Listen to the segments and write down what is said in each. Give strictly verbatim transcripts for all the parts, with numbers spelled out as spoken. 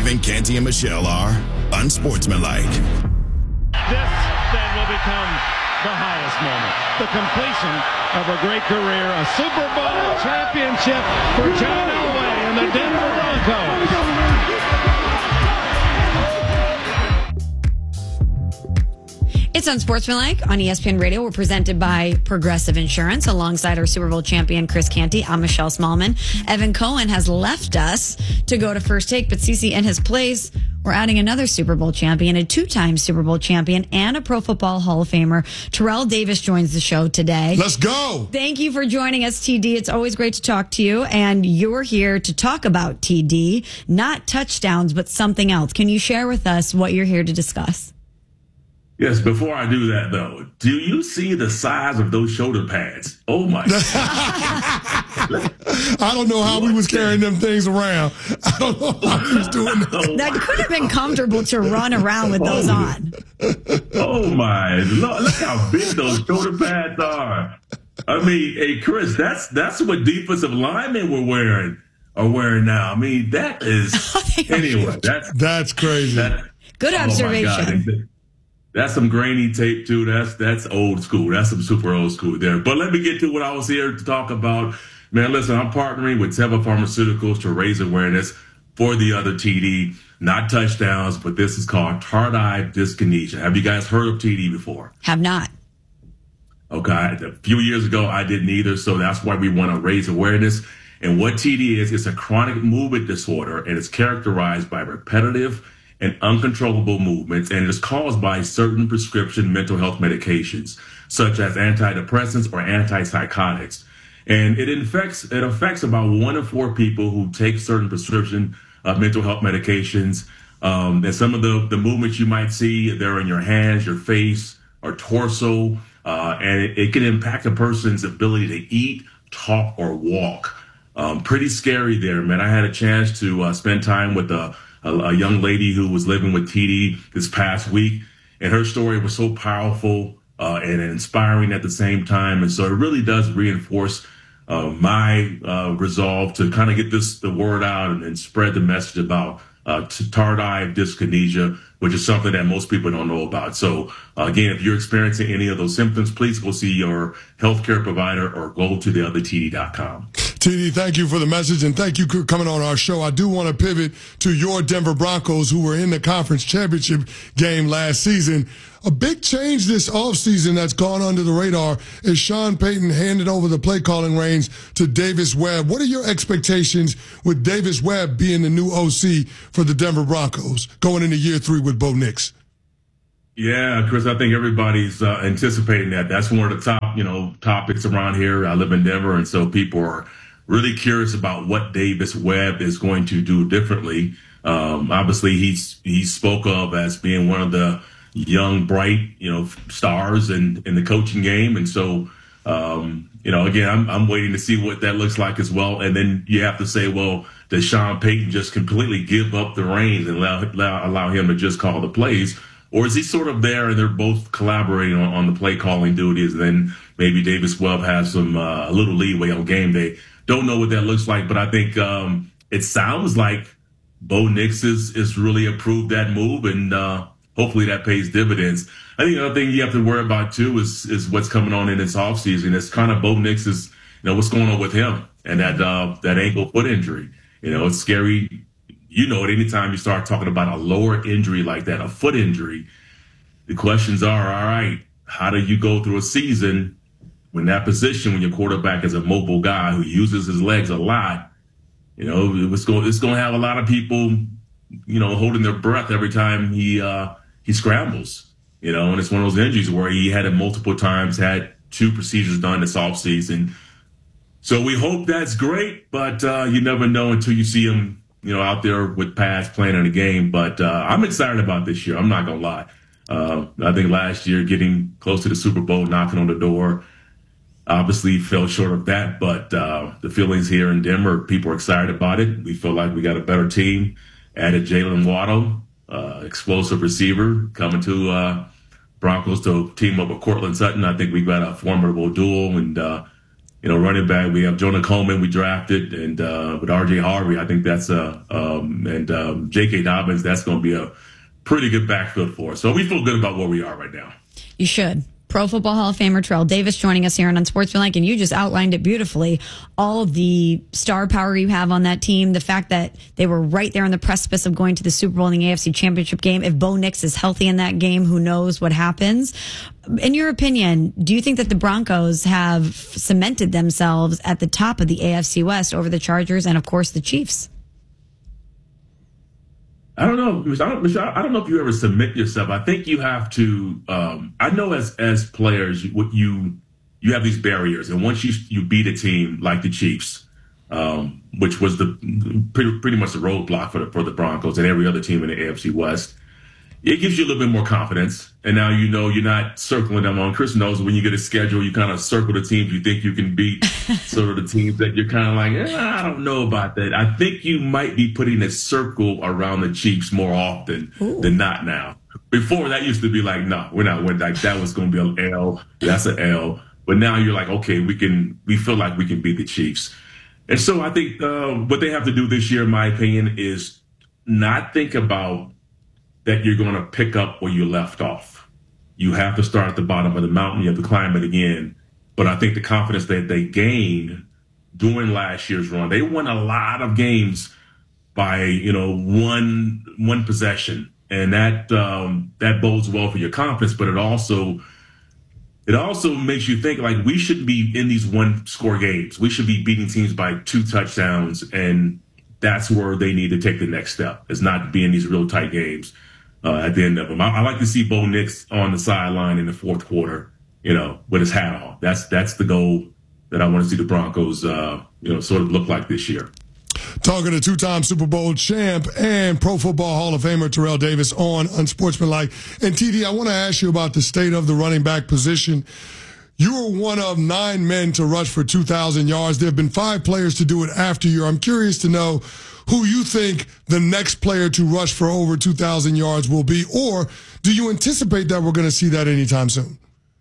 Evan, Canty, and Michelle are unsportsmanlike. This then will become the highest moment. The completion of a great career, a Super Bowl championship for John Elway and the Denver Broncos. It's Unsportsmanlike on E S P N Radio. We're presented by Progressive Insurance. Alongside our Super Bowl champion, Chris Canty, I'm Michelle Smallman. Evan Cohen has left us to go to First Take, but Cece, in his place, we're adding another Super Bowl champion, a two-time Super Bowl champion, and a Pro Football Hall of Famer. Terrell Davis joins the show today. Let's go. Thank you for joining us, T D. It's always great to talk to you, and you're here to talk about T D, not touchdowns, but something else. Can you share with us what you're here to discuss? Yes, before I do that, though, do you see the size of those shoulder pads? Oh, my God. I don't know how we was carrying them things around. I don't know how we was doing that. Oh, that could have been comfortable to run around with those oh, on. Oh, my Lord. Look how big those shoulder pads are. I mean, hey, Chris, that's that's what defensive linemen were wearing are wearing now. I mean, that is – anyway, that's – That's crazy. That, Good observation. Oh, that's some grainy tape, too. That's that's old school. That's some super old school there. But let me get to what I was here to talk about. Man, listen, I'm partnering with Teva Pharmaceuticals to raise awareness for the other T D. Not touchdowns, but this is called tardive dyskinesia. Have you guys heard of T D before? Have not. Okay. A few years ago, I didn't either. So that's why we want to raise awareness. And what T D is, it's a chronic movement disorder, and it's characterized by repetitive and uncontrollable movements, and it is caused by certain prescription mental health medications, such as antidepressants or antipsychotics. And it affects it affects about one in four people who take certain prescription uh, mental health medications. Um, and some of the, the movements you might see, they're in your hands, your face, or torso, uh, and it, it can impact a person's ability to eat, talk, or walk. Um, pretty scary there, man. I had a chance to uh, spend time with a A, a young lady who was living with T D this past week, and her story was so powerful uh, and inspiring at the same time. And so it really does reinforce uh, my uh, resolve to kind of get this the word out and, and spread the message about uh, tardive dyskinesia, which is something that most people don't know about. So uh, again, if you're experiencing any of those symptoms, please go see your healthcare provider or go to the other T D dot com. T D, thank you for the message, and thank you for coming on our show. I do want to pivot to your Denver Broncos, who were in the conference championship game last season. A big change this offseason that's gone under the radar is Sean Payton handed over the play calling reins to Davis Webb. What are your expectations with Davis Webb being the new O C for the Denver Broncos going into year three with Bo Nix? Yeah, Chris, I think everybody's uh, anticipating that. That's one of the top, you know, topics around here. I live in Denver, and so people are really curious about what Davis Webb is going to do differently. Um, obviously, he's he spoke of as being one of the young, bright, you know, stars in, in the coaching game. And so, um, you know, again, I'm, I'm waiting to see what that looks like as well. And then you have to say, well, does Sean Payton just completely give up the reins and allow, allow, allow him to just call the plays? Or is he sort of there and they're both collaborating on, on the play calling duties? And then maybe Davis Webb has some uh, a little leeway on game day. Don't know what that looks like, but I think um, it sounds like Bo Nix is, is really approved that move, and uh, hopefully that pays dividends. I think the other thing you have to worry about, too, is is what's coming on in this offseason. It's kind of Bo Nix's, you know, what's going on with him and that uh, that ankle foot injury. You know, it's scary. You know it. Anytime you start talking about a lower injury like that, a foot injury, the questions are, all right, how do you go through a season when that position, when your quarterback is a mobile guy who uses his legs a lot? You know, it's going, it's going to have a lot of people, you know, holding their breath every time he uh, he scrambles. You know, and it's one of those injuries where he had it multiple times, had two procedures done this offseason. So we hope that's great, but uh, you never know until you see him, you know, out there with pads playing in the game. But uh, I'm excited about this year. I'm not going to lie. Uh, I think last year getting close to the Super Bowl, knocking on the door, obviously fell short of that. But uh, the feelings here in Denver, people are excited about it. We feel like we got a better team. Added Jalen Waddle, uh, explosive receiver, coming to uh, Broncos to team up with Cortland Sutton. I think we've got a formidable duel, and uh, you know, running back. We have Jonah Coleman we drafted, and uh, with R J Harvey, I think that's a um, and um, J K. Dobbins. That's going to be a pretty good backfield for us. So we feel good about where we are right now. You should. Pro Football Hall of Famer Terrell Davis joining us here on Unsportsmanlike, and you just outlined it beautifully. All of the star power you have on that team, the fact that they were right there on the precipice of going to the Super Bowl in the A F C Championship game. If Bo Nix is healthy in that game, who knows what happens? In your opinion, do you think that the Broncos have cemented themselves at the top of the A F C West over the Chargers and, of course, the Chiefs? I don't know, I don't, Michelle, I don't know if you ever submit yourself. I think you have to. Um, I know as as players, what you you have these barriers, and once you you beat a team like the Chiefs, um, which was the pretty, pretty much the roadblock for the for the Broncos and every other team in the A F C West, it gives you a little bit more confidence. And now you know you're not circling them on. Chris knows when you get a schedule, you kind of circle the teams you think you can beat, sort of the teams that you're kind of like, eh, I don't know about that. I think you might be putting a circle around the Chiefs more often Ooh. than not now. Before, that used to be like, no, we're not. We're like, that was going to be an L. That's an L. But now you're like, okay, we can. We feel like we can beat the Chiefs. And so I think uh, what they have to do this year, in my opinion, is not think about that you're going to pick up where you left off. You have to start at the bottom of the mountain. You have to climb it again. But I think the confidence that they gained during last year's run, they won a lot of games by, you know, one one possession. And that um, that bodes well for your confidence, but it also it also makes you think like we shouldn't be in these one score games. We should be beating teams by two touchdowns, and that's where they need to take the next step. Is not be in these real tight games. Uh, at the end of them, I, I like to see Bo Nix on the sideline in the fourth quarter, you know, with his hat on. That's that's the goal that I want to see the Broncos, uh, you know, sort of look like this year. Talking to two-time Super Bowl champ and Pro Football Hall of Famer Terrell Davis on Unsportsmanlike. And T D, I want to ask you about the state of the running back position. You were one of nine men to rush for two thousand yards. There have been five players to do it after you. I'm curious to know who you think the next player to rush for over two thousand yards will be, or do you anticipate that we're going to see that anytime soon?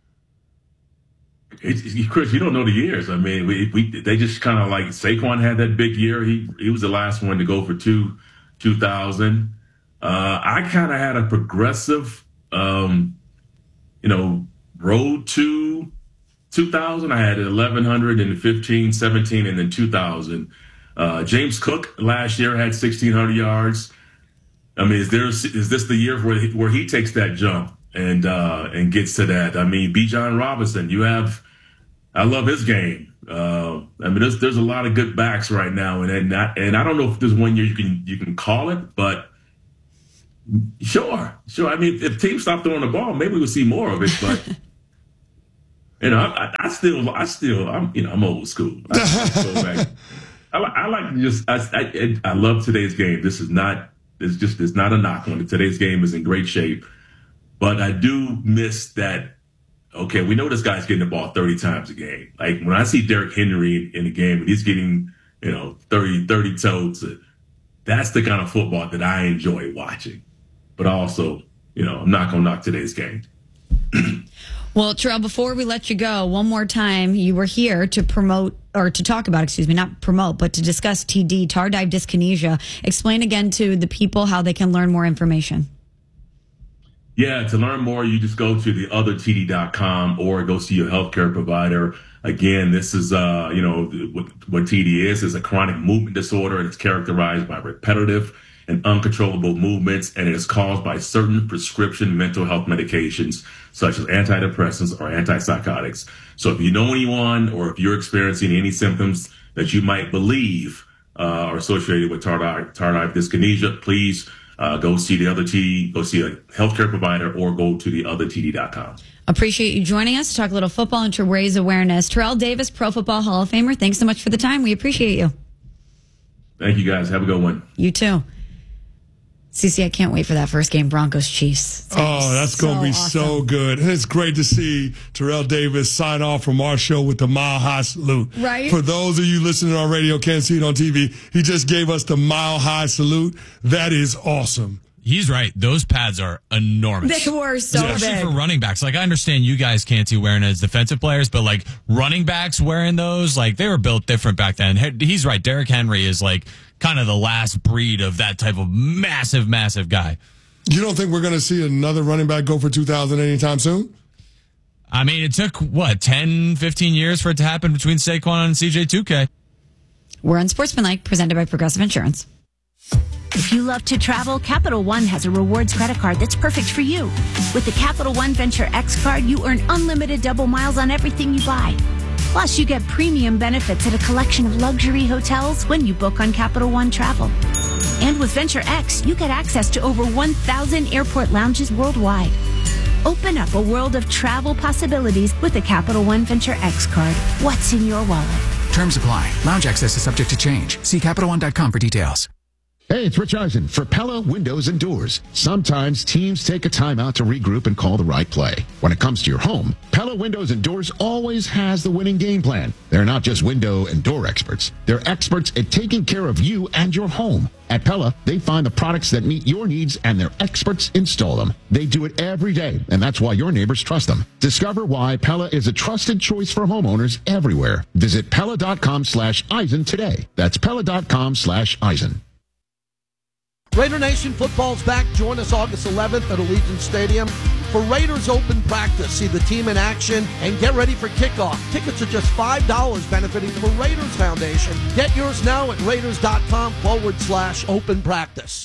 It, Chris, you don't know the years. I mean, we, we they just kind of like Saquon had that big year. He he was the last one to go for two two thousand. Uh, I kind of had a progressive, um, you know, road to two thousand. I had eleven hundred and fifteen, seventeen, and then two thousand. Uh, James Cook last year had sixteen hundred yards. I mean, is there is this the year where he, where he takes that jump and uh, and gets to that? I mean, Bijan Robinson, you have. I love his game. Uh, I mean, there's there's a lot of good backs right now, and and I, and I don't know if there's one year you can you can call it, but sure, sure. I mean, if teams stop throwing the ball, maybe we'll see more of it. But you know, I, I still I still I'm you know I'm old school. I, I, go back. I, I like to just I, I I love today's game. This is not it's just it's not a knock on it. Today's game is in great shape, but I do miss that. Okay, we know this guy's getting the ball thirty times a game. Like when I see Derrick Henry in the game and he's getting, you know, thirty, thirty totes, that's the kind of football that I enjoy watching. But also, you know, I'm not going to knock today's game. Well, Terrell, before we let you go, one more time, you were here to promote or to talk about, excuse me, not promote, but to discuss T D, tardive dyskinesia. Explain again to the people how they can learn more information. Yeah, to learn more, you just go to the other T D dot com or go see your healthcare provider. Again, this is, uh, you know, what, what T D is, is a chronic movement disorder, and it's characterized by repetitive and uncontrollable movements, and it is caused by certain prescription mental health medications, such as antidepressants or antipsychotics. So if you know anyone or if you're experiencing any symptoms that you might believe uh, are associated with tardive, tardive dyskinesia, please Uh, go see the other T D, go see a healthcare provider, or go to the other T D dot com. Appreciate you joining us to talk a little football and to raise awareness. Terrell Davis, Pro Football Hall of Famer, thanks so much for the time. We appreciate you. Thank you, guys. Have a good one. You too. Cece, I can't wait for that first game, Broncos Chiefs. Oh, that's so going to be awesome. so good. And it's great to see Terrell Davis sign off from our show with the Mile High Salute. Right. For those of you listening on radio, can't see it on T V, he just gave us the Mile High Salute. That is awesome. He's right. Those pads are enormous. They were so Especially big. for running backs. Like, I understand you guys can't see wearing it as defensive players, but like running backs wearing those, like they were built different back then. He's right. Derrick Henry is like kind of the last breed of that type of massive, massive guy. You don't think we're going to see another running back go for two thousand anytime soon? I mean, it took, what, ten, fifteen years for it to happen between Saquon and C J two K. We're on Sportsmanlike, presented by Progressive Insurance. If you love to travel, Capital One has a rewards credit card that's perfect for you. With the Capital One Venture X card, you earn unlimited double miles on everything you buy. Plus, you get premium benefits at a collection of luxury hotels when you book on Capital One Travel. And with Venture X, you get access to over one thousand airport lounges worldwide. Open up a world of travel possibilities with the Capital One Venture X card. What's in your wallet? Terms apply. Lounge access is subject to change. See Capital One dot com for details. Hey, it's Rich Eisen for Pella Windows and Doors. Sometimes teams take a timeout to regroup and call the right play. When it comes to your home, Pella Windows and Doors always has the winning game plan. They're not just window and door experts. They're experts at taking care of you and your home. At Pella, they find the products that meet your needs and their experts install them. They do it every day, and that's why your neighbors trust them. Discover why Pella is a trusted choice for homeowners everywhere. Visit Pella.com slash Eisen today. That's Pella.com slash Eisen. Raider Nation football's back. Join us August eleventh at Allegiant Stadium for Raiders Open Practice. See the team in action and get ready for kickoff. Tickets are just five dollars, benefiting the Raiders Foundation. Get yours now at Raiders.com forward slash open practice.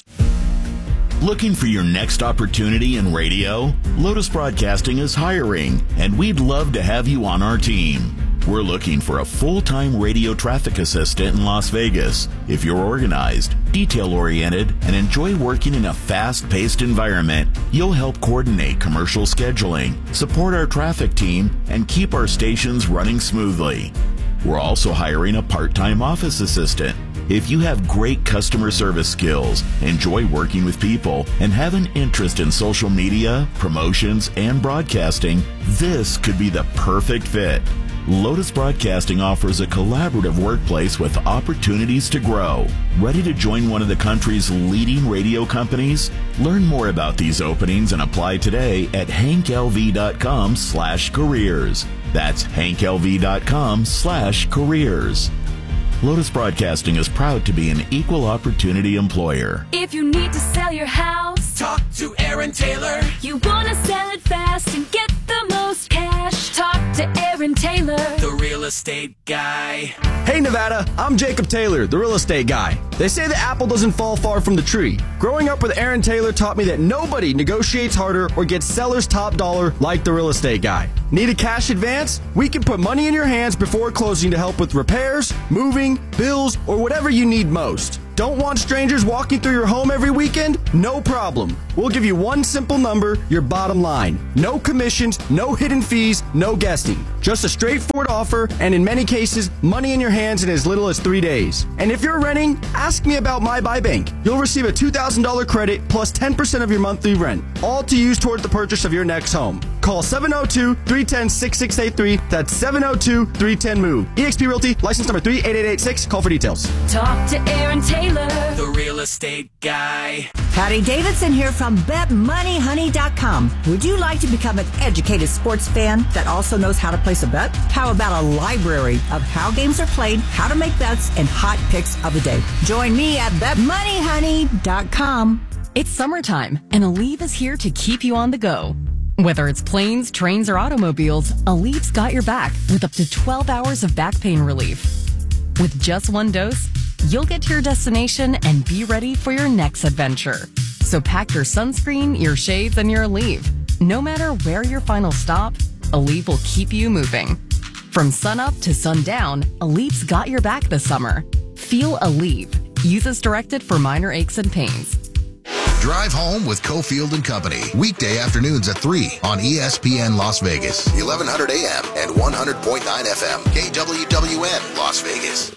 Looking for your next opportunity in radio? Lotus Broadcasting is hiring, and we'd love to have you on our team. We're looking for a full-time radio traffic assistant in Las Vegas. If you're organized, detail-oriented, and enjoy working in a fast-paced environment, you'll help coordinate commercial scheduling, support our traffic team, and keep our stations running smoothly. We're also hiring a part-time office assistant. If you have great customer service skills, enjoy working with people, and have an interest in social media, promotions, and broadcasting, this could be the perfect fit. Lotus Broadcasting offers a collaborative workplace with opportunities to grow. Ready to join one of the country's leading radio companies? Learn more about these openings and apply today at hanklv.com slash careers. That's hanklv.com slash careers. Lotus Broadcasting is proud to be an equal opportunity employer. If you need to sell your house, talk to Aaron Taylor. You want to sell it fast and get the most cash, talk to Aaron Taylor, the real estate guy. Hey Nevada, I'm Jacob Taylor, the real estate guy. They say the apple doesn't fall far from the tree. Growing up with Aaron Taylor taught me that nobody negotiates harder or gets seller's top dollar like the real estate guy. Need a cash advance? We can put money in your hands before closing to help with repairs, moving, bills, or whatever you need most. Don't want strangers walking through your home every weekend? No problem. We'll give you one simple number, your bottom line. No commissions, no hidden fees, no guessing. Just a straightforward offer, and in many cases, money in your hands in as little as three days. And if you're renting, ask me about My Buy Bank. You'll receive a two thousand dollars credit plus ten percent of your monthly rent, all to use toward the purchase of your next home. Call seven oh two, three one oh, six six eight three. That's seven oh two, three one oh, MOVE. eXp Realty, license number three eight eight eight six. Call for details. Talk to Aaron Taylor, the real estate guy. Patty Davidson here from bet money honey dot com. Would you like to become an educated sports fan that also knows how to place a bet? How about a library of how games are played, how to make bets, and hot picks of the day? Join me at bet money honey dot com. It's summertime, and Aleve is here to keep you on the go. Whether it's planes, trains, or automobiles, Aleve's got your back with up to twelve hours of back pain relief. With just one dose, you'll get to your destination and be ready for your next adventure. So pack your sunscreen, your shades, and your Aleve. No matter where your final stop, Aleve will keep you moving. From sunup to sundown, Aleve's got your back this summer. Feel Aleve. Use as directed for minor aches and pains. Drive Home with Cofield and Company. Weekday afternoons at three on E S P N Las Vegas. eleven hundred A M and one hundred point nine F M. K W W N Las Vegas.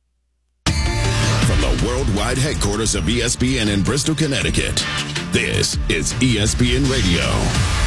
From the worldwide headquarters of E S P N in Bristol, Connecticut, this is E S P N Radio.